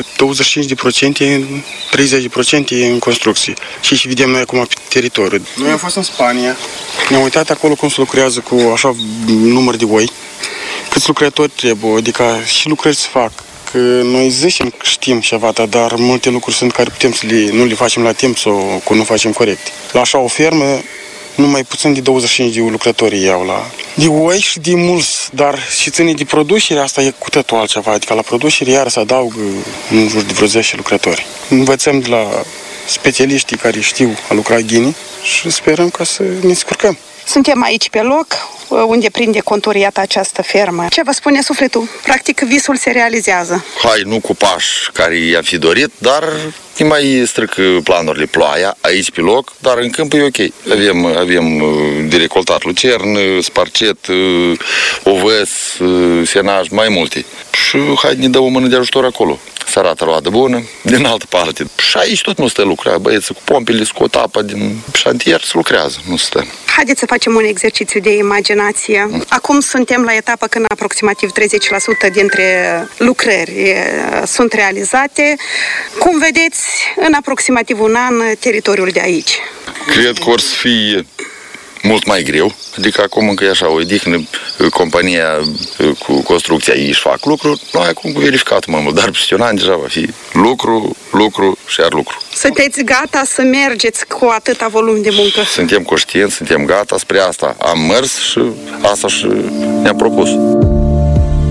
25%, 30% e în construcție. Și vedem noi acum pe teritoriu. Noi am fost în Spania, ne-am uitat acolo cum se lucrează cu așa număr de oi, câți lucrători trebuie, adică și lucrări se fac. Că noi zicem că știm ceva, dar multe lucruri sunt care putem să nu le facem la timp sau că nu facem corect. La așa o fermă, numai puțin de 25 de lucrători iau de oi și de mulți, dar și ține de producere, asta e cu totul altceva. Adică la producere iar se adaugă în jur de vreo 10 lucrători. Învățăm de la specialiștii care știu a lucra ghinii și sperăm ca să ne descurcăm. Suntem aici pe loc, unde prinde contur, iată, această fermă. Ce vă spune sufletul? Practic, visul se realizează. Hai, nu cu pași care i-am fi dorit, dar ne mai strică planurile ploaia aici pe loc, dar în câmp e ok. Avem de recoltat lucern, sparcet, ovăs, senaj, mai multe. Și hai, ne dă o mână de ajutor acolo. Se arată roadă bună, din altă parte. Și aici tot nu stă lucra, băieții cu pompele, scot apa din șantier, se lucrează, nu stă. Haideți să facem un exercițiu de imaginație. Acum suntem la etapa când aproximativ 30% dintre lucrări sunt realizate. Cum vedeți în aproximativ un an teritoriul de aici? Cred că or să fie mult mai greu, adică acum încă e așa o odihnă, compania cu construcția ei își fac lucruri, noi acum cu verificat mai mult, dar peste un an deja va fi lucru și iar lucru. Sunteți gata să mergeți cu atâta volum de muncă? Suntem conștienți, suntem gata, spre asta am mers și asta și ne-am propus.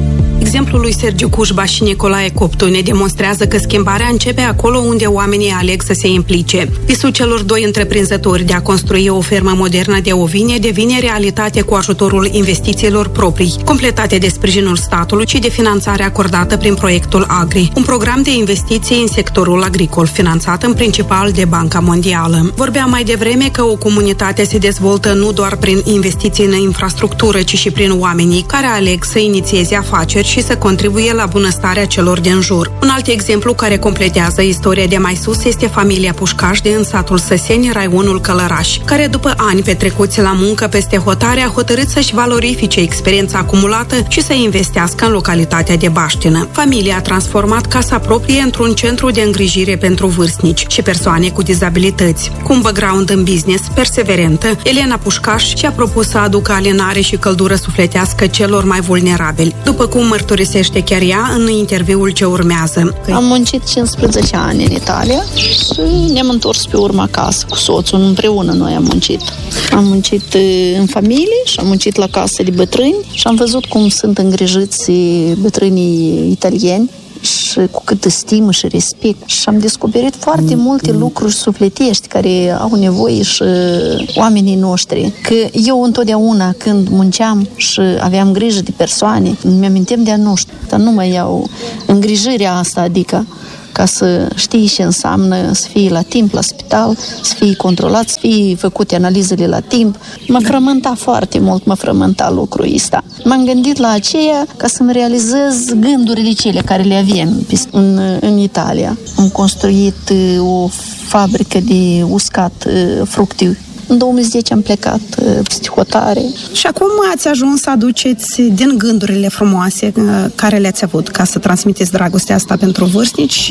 Exemplul lui Sergiu Cușba și Nicolae Coptu ne demonstrează că schimbarea începe acolo unde oamenii aleg să se implice. Visul celor doi întreprinzători de a construi o fermă modernă de ovine devine realitate cu ajutorul investițiilor proprii, completate de sprijinul statului și de finanțare acordată prin proiectul Agri, un program de investiții în sectorul agricol, finanțat în principal de Banca Mondială. Vorbeam mai devreme că o comunitate se dezvoltă nu doar prin investiții în infrastructură, ci și prin oamenii care aleg să inițieze afaceri și să contribuie la bunăstarea celor din jur. Un alt exemplu care completează istoria de mai sus este familia Pușcaș din satul Săseni, raionul Călăraș, care după ani petrecuți la muncă peste hotare a hotărât să-și valorifice experiența acumulată și să investească în localitatea de Baștină. Familia a transformat casa proprie într-un centru de îngrijire pentru vârstnici și persoane cu dizabilități. Cu un background în business perseverentă, Elena Pușcaș și-a propus să aducă alinare și căldură sufletească celor mai vulnerabili, după cum mărturisește chiar ea în interviul ce urmează. Am muncit 15 ani în Italia și ne-am întors pe urmă acasă cu soțul, împreună noi am muncit. Am muncit în familie și am muncit la casă de bătrâni și am văzut cum sunt îngrijiți bătrânii italieni și cu câtă stimă și respect. Și am descoperit foarte multe lucruri sufletești care au nevoie și oamenii noștri. Că eu întotdeauna când munceam și aveam grijă de persoane, mi-aminteam de a noștri, dar nu mai iau îngrijirea asta, adică ca să știi ce înseamnă să fii la timp la spital, să fii controlat, să fii făcute analizele la timp. Mă frământa foarte mult, lucrul ăsta. M-am gândit la aceea ca să-mi realizez gândurile cele care le avem în Italia. Am construit o fabrică de uscat fructe. În 2010 am plecat peste hotare. Și acum ați ajuns să aduceți din gândurile frumoase care le-ați avut ca să transmiteți dragostea asta pentru vârstnici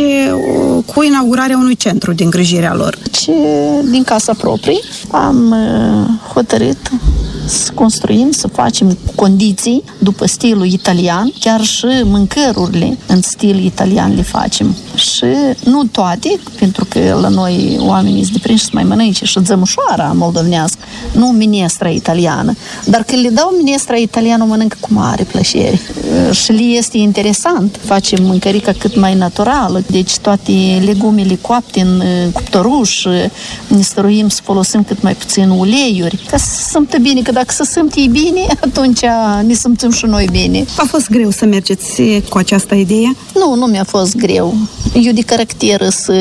cu inaugurarea unui centru de îngrijire a lor. Și din casa proprie am hotărât să construim, să facem condiții după stilul italian, chiar și mâncărurile în stil italian le facem. Și nu toate, pentru că la noi oamenii sunt deprinși să mai mănânce și zămușoara moldovnească, nu minestra italiană. Dar când le dau minestra italiană, o mănâncă cu mare plăcere. Și le este interesant. Facem mâncărica cât mai naturală, deci toate legumele coapte în cuptoruș, ne stăruim să folosim cât mai puțin uleiuri, ca să se simtă bine, că dacă se simte bine, atunci ne simțim și noi bine. A fost greu să mergeți cu această idee? Nu mi-a fost greu. Eu de caracter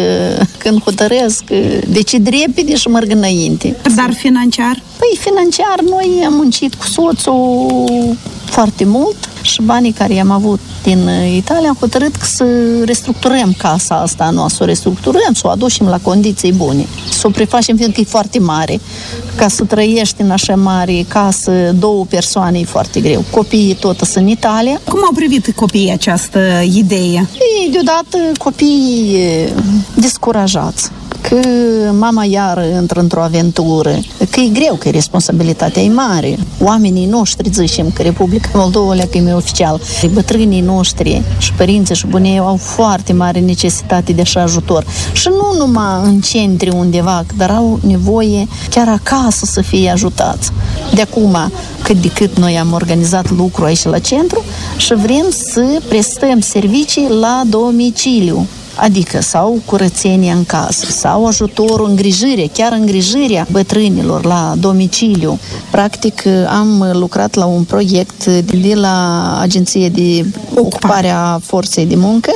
când hotărăsc, decid repede și merg înainte. Dar financiar? Păi financiar noi am muncit cu soțul foarte mult și banii care i-am avut din Italia am hotărât să restructurăm casa asta noastră, să o restructurăm, să o aducem la condiții bune, să o prefacem, fiindcă e foarte mare. Ca să trăiești în așa mare casă, 2 persoane e foarte greu. Copiii tot sunt în Italia. Cum au privit copiii această idee? Ei, deodată copiii descurajați. Că mama iar intră într-o aventură, că e greu, că responsabilitatea e mare. Oamenii noștri, zicem, că Republica Moldova, că e oficial, bătrânii noștri și părinții și bunii au foarte mare necesitate de așa ajutor. Și nu numai în centri undeva, dar au nevoie chiar acasă să fie ajutați. De acum, cât de cât noi am organizat lucru aici la centru și vrem să prestăm servicii la domiciliu. Adică sau curățenia în casă, sau ajutorul, îngrijire, chiar îngrijirea bătrânilor la domiciliu. Practic am lucrat la un proiect de la Agenție de Ocupare a Forței de Muncă,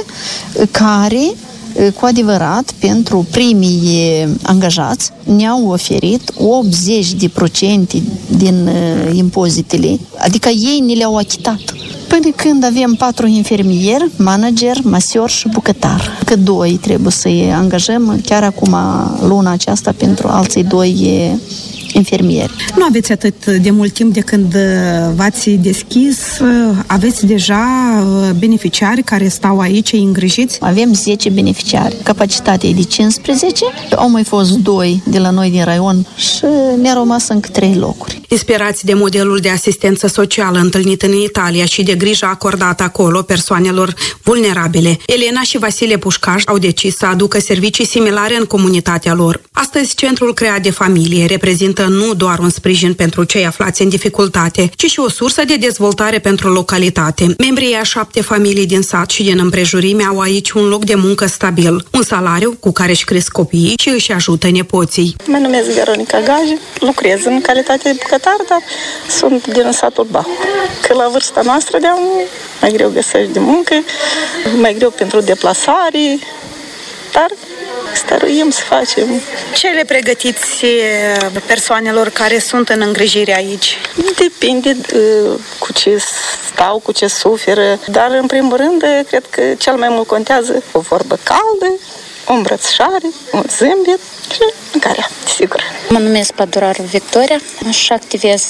care cu adevărat, pentru primii angajați ne-au oferit 80% din impozitele, adică ei ne le-au achitat. Până când avem 4 infirmieri, manager, masior și bucătar. Că 2 trebuie să-i angajăm chiar acum luna aceasta pentru alții 2 infirmieri. Nu aveți atât de mult timp de când v-ați deschis, aveți deja beneficiari care stau aici, îi îngrijiți? Avem 10 beneficiari, capacitatea e de 15, au mai fost 2 de la noi din raion și ne-a rămas încă 3 locuri. Inspirați de modelul de asistență socială întâlnit în Italia și de grija acordată acolo persoanelor vulnerabile, Elena și Vasile Pușcaș au decis să aducă servicii similare în comunitatea lor. Astăzi, Centrul Creat de Familie reprezintă nu doar un sprijin pentru cei aflați în dificultate, ci și o sursă de dezvoltare pentru localitate. Membrii a 7 familii din sat și din împrejurime au aici un loc de muncă stabil, un salariu cu care își cresc copiii și își ajută nepoții. Mă numesc Veronica Gaji, lucrez în calitate de bucătar, dar sunt din satul Bahu. Că la vârsta noastră mai greu găsești de muncă, mai greu pentru deplasare, dar stăruim să facem. Ce le pregătiți persoanelor care sunt în îngrijire aici? Depinde cu ce stau, cu ce suferă, dar în primul rând cred că cel mai mult contează o vorbă caldă, o îmbrățișare, un zâmbet și mâncarea, sigur. Mă numesc Păduraru Victoria și activez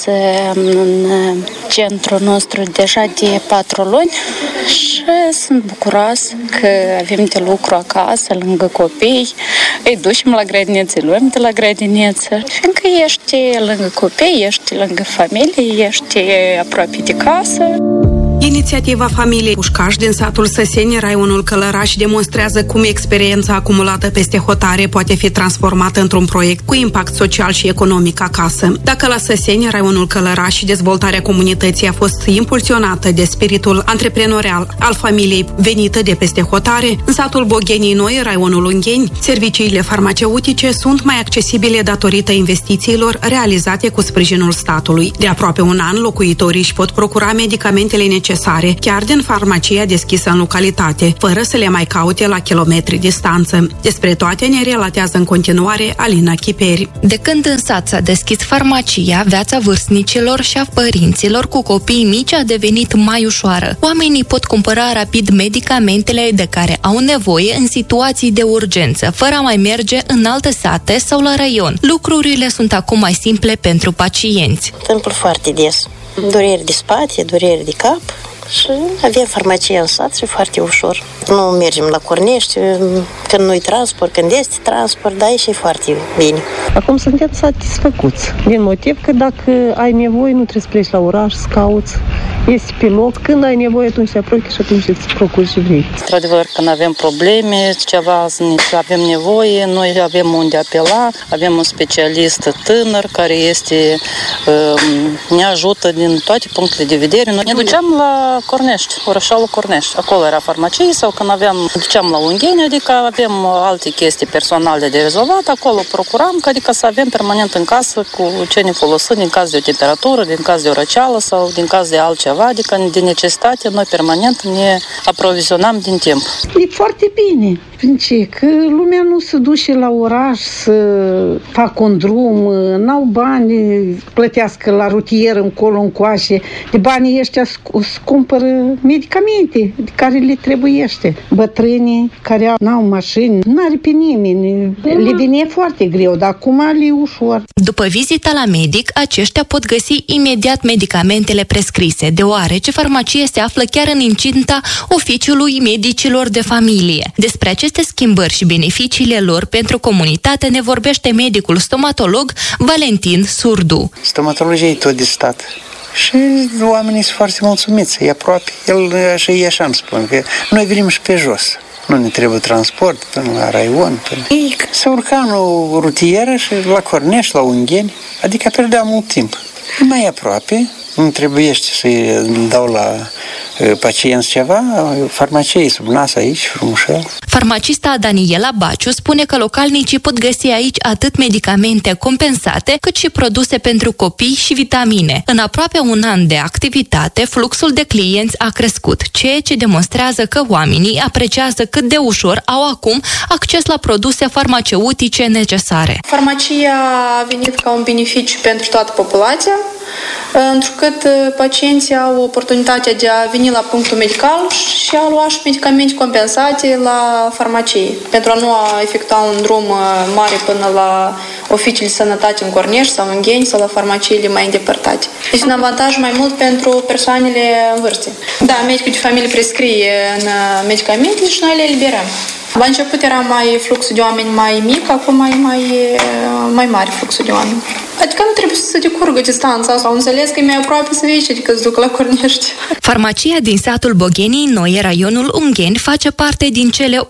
în centrul nostru deja de 4 luni și sunt bucuroasă că avem de lucru acasă, lângă copii, îi ducem la grădiniță, îi luăm de la grădiniță, fiindcă ești lângă copii, ești lângă familie, ești aproape de casă. Inițiativa familiei Pușcaș din satul Săseni, raionul Călăraș, demonstrează cum experiența acumulată peste hotare poate fi transformată într-un proiect cu impact social și economic acasă. Dacă la Săseni, raionul Călăraș, dezvoltarea comunității a fost impulsionată de spiritul antreprenorial al familiei venită de peste hotare, în satul Boghenii Noi, raionul Ungheni, serviciile farmaceutice sunt mai accesibile datorită investițiilor realizate cu sprijinul statului. De aproape un an, locuitorii își pot procura medicamentele necesare chiar din farmacia deschisă în localitate, fără să le mai caute la kilometri distanță. Despre toate ne relatează în continuare Alina Chiperi. De când în sat s-a deschis farmacia, viața vârstnicilor și a părinților cu copii mici a devenit mai ușoară. Oamenii pot cumpăra rapid medicamentele de care au nevoie în situații de urgență, fără a mai merge în alte sate sau la raion. Lucrurile sunt acum mai simple pentru pacienți. Întâmplă foarte des. Dureri de spate, dureri de cap și avem farmacie în sat și foarte ușor. Nu mergem la Cornești, când nu-i transport, când este transport, da, și foarte bine. Acum suntem satisfăcuți, din motiv că dacă ai nevoie, nu trebuie să pleci la oraș, să cauți, este pe loc. Când ai nevoie, atunci te apropii și atunci îți procuri și vrei. Într-adevăr, când avem probleme, ceva avem nevoie, noi avem unde apela, avem un specialist tânăr care ne ajută din toate punctele de vedere. Noi ne duceam la Cornești, orășalul Cornești. Acolo era farmacie sau când duceam la Ungheni, adică avem alte chestii personale de rezolvat, acolo procuram, adică să avem permanent în casă cu ce ne folosim din caz de o temperatură, din caz de o răceală sau din caz de altceva, adică de necesitate noi permanent ne aprovizionam din timp. E foarte bine, că lumea nu se duce la oraș să facă un drum, n-au bani, plătească la rutier încolo, încoace, de banii ăștia cumpără medicamente de care le trebuiește. Bătrânii care n-au mașini, n-are pe nimeni, le vine foarte greu, dar acum le e ușor. După vizita la medic, aceștia pot găsi imediat medicamentele prescrise, deoarece farmacia se află chiar în incinta oficiului medicilor de familie. Despre aceste schimbări și beneficiile lor pentru comunitate ne vorbește medicul stomatolog Valentin Surdu. Stomatologia e tot de stat. Și oamenii sunt foarte mulțumiți, e aproape. E așa îmi spun, că noi venim și pe jos. Nu ne trebuie transport până la raion. Să urcam o rutieră și la Cornești, la Ungheni, adică pierdeam mult timp. Mai aproape, nu trebuiește să-i dau la pacienți ceva, farmacie e sub nas aici, frumușel. Farmacista Daniela Baciu spune că localnicii pot găsi aici atât medicamente compensate, cât și produse pentru copii și vitamine. În aproape un an de activitate, fluxul de clienți a crescut, ceea ce demonstrează că oamenii apreciază cât de ușor au acum acces la produse farmaceutice necesare. Farmacia a venit ca un beneficiu pentru toată populația, întrucât pacienții au oportunitatea de a veni la punctul medical și a lua și medicamente compensate la farmacie, pentru a nu efectua un drum mare până la oficiile de sănătate în Cornești sau în Gheni sau la farmaciile mai îndepărtate. Este un avantaj mai mult pentru persoanele în vârstă. Da, medicul de familie prescrie în medicamente și noi le eliberăm. La început era mai fluxul de oameni mai mic, acum mai mare fluxul de oameni. Adică nu trebuie să decurgă distanța asta. Au înțeles că e mai aproape să vezi, adică să duc la Cornești. Farmacia din satul Boghenii Noi, raionul Ungheni, face parte din cele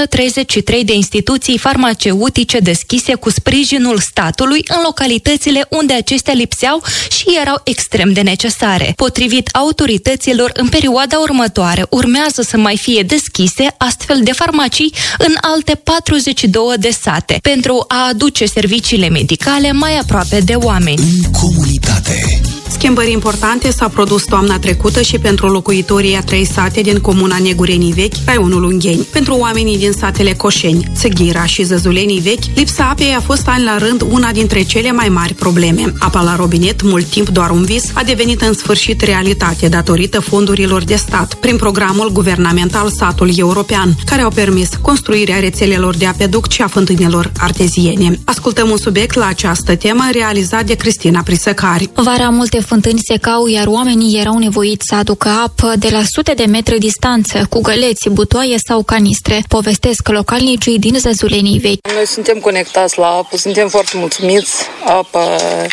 133 de instituții farmaceutice deschise cu sprijinul statului în localitățile unde acestea lipseau și erau extrem de necesare. Potrivit autorităților, în perioada următoare urmează să mai fie deschise astfel de farmacii în alte 42 de sate pentru a aduce serviciile medicale mai aproape de oameni. În comunitate. Schimbări importante s-au produs toamna trecută și pentru locuitorii a 3 sate din comuna Negurenii Vechi, raionul Ungheni. Pentru oamenii din satele Coșeni, Țăghira și Zăzulenii Vechi, lipsa apei a fost ani la rând una dintre cele mai mari probleme. Apa la robinet, mult timp doar un vis, a devenit în sfârșit realitate datorită fondurilor de stat prin programul guvernamental Satul European, care au permis construirea rețelelor de apeduct și a fântânilor arteziene. Ascultăm un subiect la această temă realizat de Cristina Prisăcari. Vara multe fântâni secau, iar oamenii erau nevoiți să aducă apă de la sute de metri distanță, cu găleți, butoaie sau canistre, povestesc localnicii din Zăzulenii Vechi. Noi suntem conectați la apă, suntem foarte mulțumiți, apa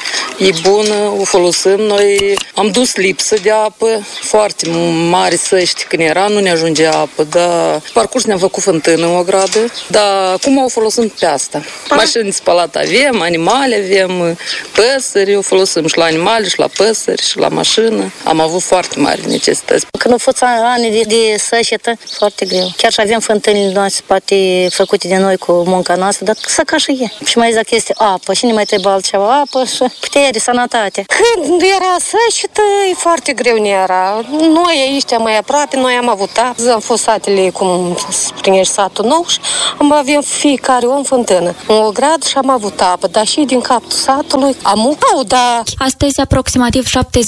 e bună, o folosim. Noi am dus lipsă de apă, foarte mari săști când era, nu ne ajungea apă, dar parcurs ne-am făcut fântână o gradă, dar acum o folosim pe asta. Mașini spălat avem, animale avem, păsări, o folosim și la animale, și la păsări, și la mașină. Am avut foarte mari necesități. Când au fost ani de sășetă, foarte greu. Chiar și avem fântânile noastre, poate făcute de noi cu munca noastră, dar să ca și e. Și mai exact este apă, și nu mai trebuie altceva, apă și putere, sănătate. Când era sășetă, e foarte greu ne era. Noi aici mai aproape, noi am avut apă. Am fost satele, cum sprinești satul nou și avem fiecare om fântână. O grad și am avut apă, dar și din capul satului am un pau, dar... Astăzi, aproximativ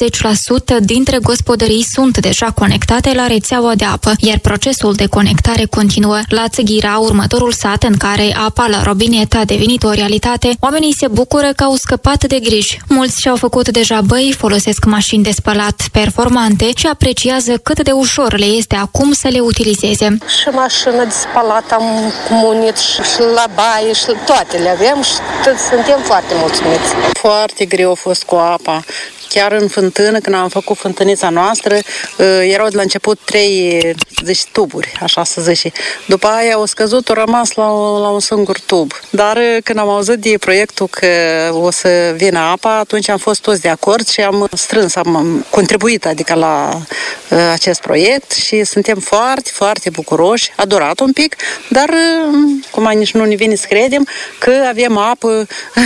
70% dintre gospodării sunt deja conectate la rețeaua de apă, iar procesul de conectare continuă. La Țăghira, următorul sat în care apa la robinet a devenit o realitate, oamenii se bucură că au scăpat de griji. Mulți și-au făcut deja băi, folosesc mașini de spălat performante și apreciază cât de ușor le este acum să le utilizeze. Și mașină de spălat am comunit și la baie și toate le avem și suntem foarte mulțumiți. Foarte greu a fost cu apa. Chiar în fântână, când am făcut fântânița noastră, erau de la început 3 tuburi, așa să zice. După aia au scăzut, au rămas la un singur tub. Dar când am auzit de proiectul că o să vină apa, atunci am fost toți de acord și am strâns, am contribuit, adică la acest proiect și suntem foarte, foarte bucuroși. A durat un pic, dar cum nici nu ne vine să credem că avem apă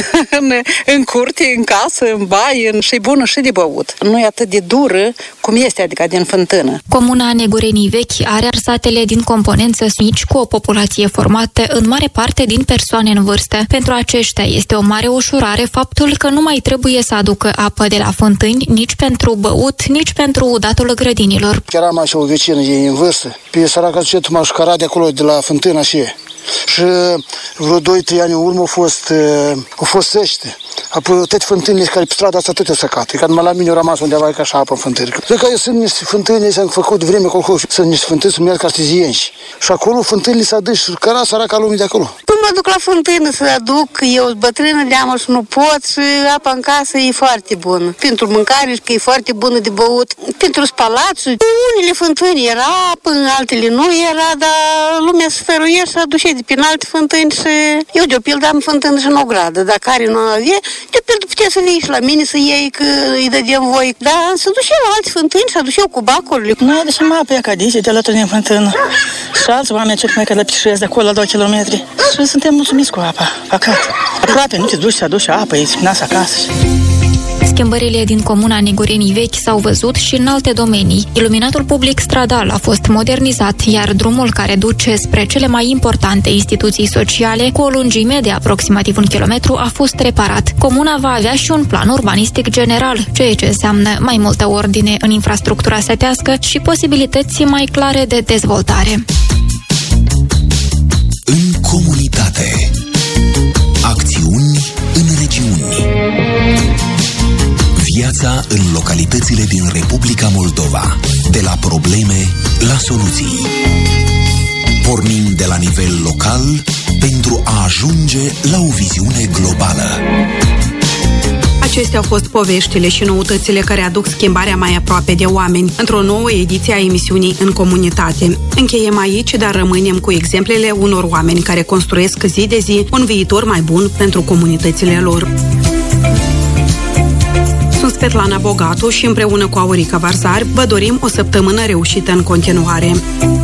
în curte, în casă, în baie, și bună și de băut. Nu e atât de dură cum este, adică din fântână. Comuna Negurenii Vechi are satele din componență mici cu o populație formată în mare parte din persoane în vârstă. Pentru aceștia este o mare ușurare faptul că nu mai trebuie să aducă apă de la fântâni nici pentru băut, nici pentru datul grădinilor. Chiar am așa o vecină în vârstă, pe săraca zice, m-aș cara de acolo, de la fântână și vreo 2-3 ani în urmă au fost săște. Apoi toate fântânile care pe strada asta toate săcate. Că numai la mine au rămas undeva ca așa apă în fântâni. Zic că sunt niște fântâni, s-au făcut de vreme acolo, sunt niște fântâni, sunt merg artezieni. Și acolo fântânile s-a dus și căra săraca lumii de acolo. Nu mă duc la fântână să aduc, eu sunt bătrână de amă și nu pot și apa în casă e foarte bună. Pentru mâncare și că e foarte bună de băut. Pentru spălat și unele fântâni era apă, altele nu era, dar lumea se stăruie și aduce de prin alte fântâni și eu de-o pildă am fântână și în ogradă, dar care nu avea, de-o pildă putea să vii și la mine să iei că îi dădeam voi, dar se duceau la alte fântâni și aduceau cu bacurile. Noi aducem apă acadice de alături din fântână și alți oameni cei mai că le pișesc de acolo la 2 kilometri și suntem mulțumiți cu apa, păcat. Aproape nu te duci să aduci apă, îți nasă acasă. Schimbările din comuna Negurenii Vechi s-au văzut și în alte domenii. Iluminatul public stradal a fost modernizat, iar drumul care duce spre cele mai importante instituții sociale, cu o lungime de aproximativ 1 kilometru, a fost reparat. Comuna va avea și un plan urbanistic general, ceea ce înseamnă mai multă ordine în infrastructura sătească și posibilități mai clare de dezvoltare. În comunitate. Acțiuni în regiuni. Viața în localitățile din Republica Moldova. De la probleme la soluții. Pornim de la nivel local pentru a ajunge la o viziune globală. Acestea au fost poveștile și noutățile care aduc schimbarea mai aproape de oameni într-o nouă ediție a emisiunii În Comunitate. Încheiem aici, dar rămânem cu exemplele unor oameni care construiesc zi de zi un viitor mai bun pentru comunitățile lor. Sunt Svetlana Bogatu și împreună cu Aurica Varzar vă dorim o săptămână reușită în continuare.